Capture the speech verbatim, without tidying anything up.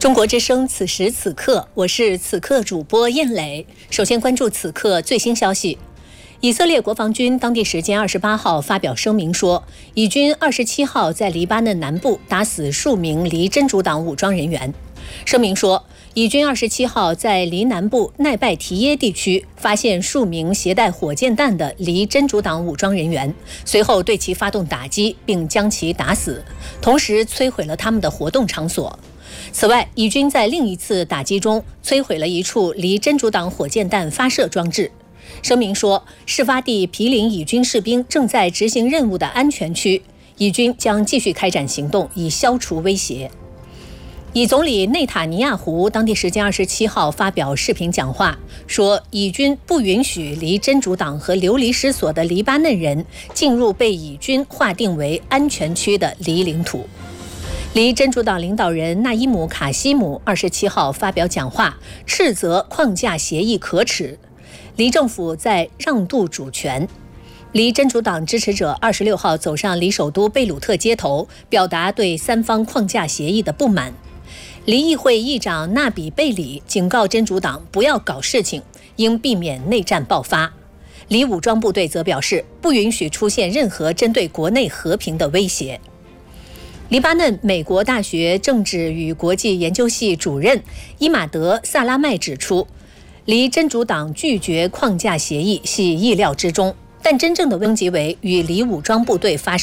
中国之声，此时此刻，我是此刻主播燕磊。首先关注此刻最新消息。以色列国防军当地时间二十八号发表声明说，以军二十七号在黎巴嫩南部打死数名黎真主党武装人员。声明说，以军二十七号在黎南部奈拜提耶地区发现数名携带火箭弹的黎真主党武装人员，随后对其发动打击，并将其打死，同时摧毁了他们的活动场所。此外，以军在另一次打击中摧毁了一处黎真主党火箭弹发射装置。声明说，事发地毗邻以军士兵正在执行任务的安全区，以军将继续开展行动，以消除威胁。以总理内塔尼亚胡当地时间二十七号发表视频讲话，说以军不允许黎真主党和流离失所的黎巴嫩人进入被以军划定为安全区的黎领土。黎真主党领导人纳伊姆·卡西姆二十七号发表讲话，斥责框架协议可耻，黎政府在让渡主权。黎真主党支持者二十六号走上黎首都贝鲁特街头，表达对三方框架协议的不满。黎议会议长纳比贝里警告真主党不要搞事情，应避免内战爆发。黎武装部队则表示，不允许出现任何针对国内和平的威胁。黎巴嫩美国大学政治与国际研究系主任伊马德·萨拉麦指出，黎真主党拒绝框架协议系意料之中，但真正的危机为与黎武装部队发生